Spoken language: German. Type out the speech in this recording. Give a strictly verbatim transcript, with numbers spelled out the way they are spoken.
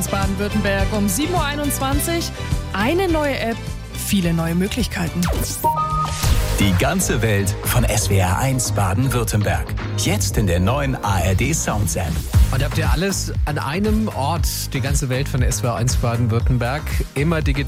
eins Baden-Württemberg um sieben Uhr einundzwanzig. Eine neue App, viele neue Möglichkeiten. Die ganze Welt von S W R eins Baden-Württemberg. Jetzt in der neuen A R D Sounds App. Und habt ihr alles an einem Ort, die ganze Welt von S W R eins Baden-Württemberg, immer digital.